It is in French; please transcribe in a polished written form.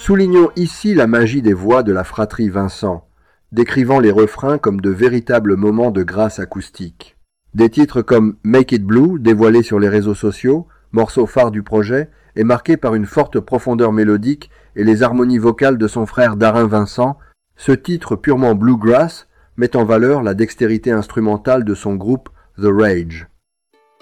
Soulignons ici la magie des voix de la fratrie Vincent, décrivant les refrains comme de véritables moments de grâce acoustique. Des titres comme Make It Blue, dévoilés sur les réseaux sociaux, morceau phare du projet, est marqué par une forte profondeur mélodique et les harmonies vocales de son frère Darin Vincent. Ce titre purement bluegrass met en valeur la dextérité instrumentale de son groupe The Rage.